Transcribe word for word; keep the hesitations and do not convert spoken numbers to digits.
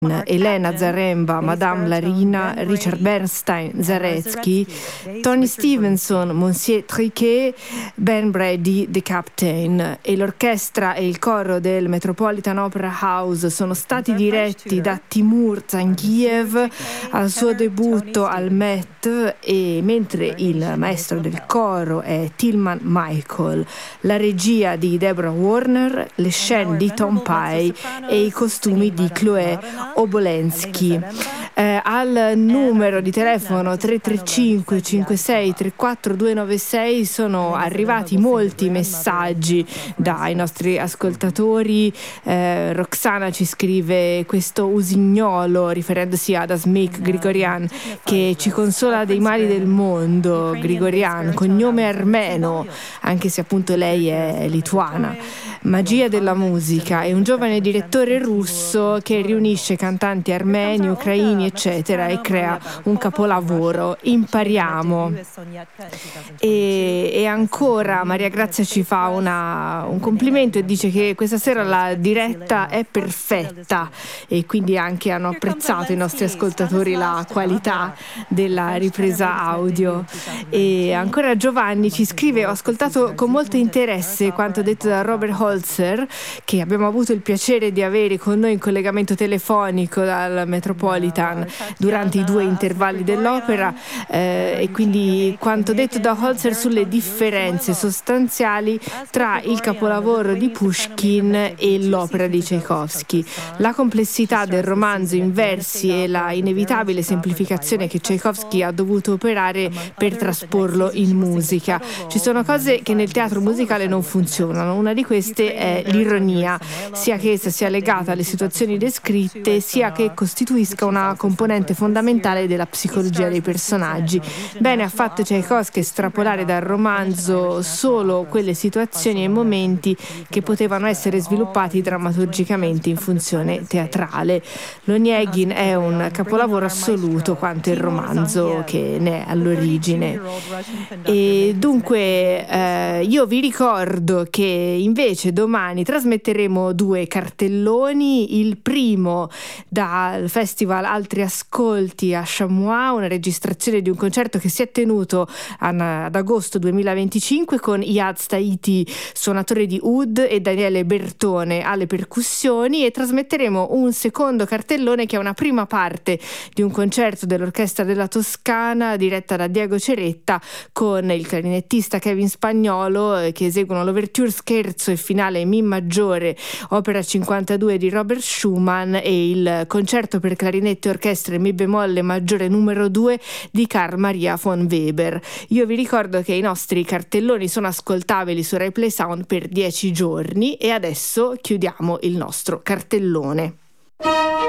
Elena Zaremba, Madame Larina, Richard Bernstein, Zaretsky, Tony Stevenson, Monsieur Triquet, Ben Brady, The Captain, e l'orchestra e il coro del Metropolitan Opera House sono stati diretti da Timur Zangiev al suo debutto al Met, e mentre il maestro del coro è Tilman Michael, la regia di Deborah Warner, le scene di Tom Pye e i costumi di Chloé Obolensky. Eh, al numero di telefono tre tre cinque cinque sei tre quattro due nove sei sono arrivati molti messaggi dai nostri ascoltatori. eh, Roxana ci scrive questo usignolo, riferendosi ad Asmik Grigorian, che ci consola dei mali del mondo. Grigorian, cognome armeno, anche se appunto lei è lituana. Magia della musica, è un giovane direttore russo che riunisce cantanti armeni, ucraini, eccetera, e crea un capolavoro. Impariamo. E, e ancora Maria Grazia ci fa una, un complimento e dice che questa sera la diretta è perfetta, e quindi anche hanno apprezzato i nostri ascoltatori la qualità della ripresa audio. E ancora Giovanni ci scrive: ho ascoltato con molto interesse quanto detto da Robert Holzer, che abbiamo avuto il piacere di avere con noi in collegamento telefonico dal Metropolitan durante i due intervalli dell'opera, eh, e quindi quanto detto da Holzer sulle differenze sostanziali tra il capolavoro di Pushkin e l'opera di Tchaikovsky, la complessità del romanzo in versi e la inevitabile semplificazione che Tchaikovsky ha dovuto operare per trasporlo in musica. Ci sono cose che nel teatro musicale non funzionano, una di queste è l'ironia, sia che essa sia legata alle situazioni descritte, sia che costituisca una componente fondamentale della psicologia dei personaggi. Bene ha fatto Tchaikovsky estrapolare dal romanzo solo quelle situazioni e momenti che potevano essere sviluppati drammaturgicamente in funzione teatrale. L'Onegin è un capolavoro assoluto quanto il romanzo che ne è all'origine. E dunque eh, io vi ricordo che invece domani trasmetteremo due cartelloni. Il primo dal Festival Altri Ascolti a Chamois, una registrazione di un concerto che si è tenuto ad agosto duemilaventicinque con Iyad Staiti, suonatore di oud, e Daniele Bertone alle percussioni, e trasmetteremo un secondo cartellone che è una prima parte di un concerto dell'Orchestra della Toscana diretta da Diego Ceretta con il clarinettista Kevin Spagnolo, che eseguono l'Ouverture Scherzo e finale Mi maggiore, opera cinquantadue di Robert Schumann, e il concerto per clarinetto e orchestra Mi bemolle maggiore numero due di Carl Maria von Weber. Io vi ricordo che i nostri cartelloni sono ascoltabili su Rai Play Sound per dieci giorni, e adesso chiudiamo il nostro cartellone.